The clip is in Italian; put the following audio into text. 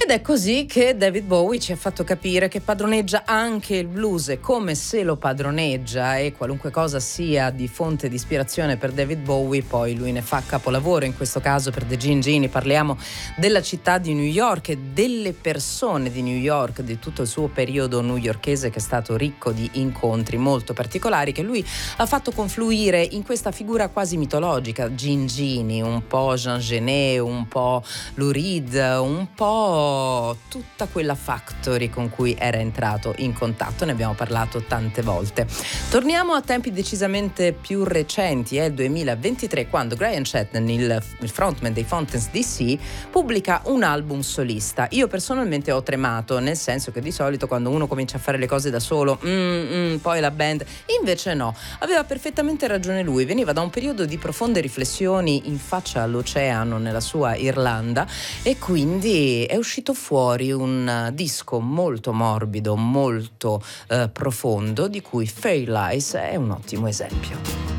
Ed è così che David Bowie ci ha fatto capire che padroneggia anche il blues, e come se lo padroneggia, e qualunque cosa sia di fonte di ispirazione per David Bowie poi lui ne fa capolavoro. In questo caso per The Gin Genie parliamo della città di New York e delle persone di New York, di tutto il suo periodo newyorkese che è stato ricco di incontri molto particolari che lui ha fatto confluire in questa figura quasi mitologica, Gin Genie, un po' Jean Genet, un po' Lou Reed, un po' tutta quella factory con cui era entrato in contatto. Ne abbiamo parlato tante volte. Torniamo a tempi decisamente più recenti, è il 2023, quando Brian Chetney, il frontman dei Fountains DC, pubblica un album solista. Io personalmente ho tremato, nel senso che di solito quando uno comincia a fare le cose da solo, poi la band, invece no, aveva perfettamente ragione lui, veniva da un periodo di profonde riflessioni in faccia all'oceano nella sua Irlanda, e quindi è uscito fuori un disco molto morbido, molto profondo, di cui Fairy Lies è un ottimo esempio.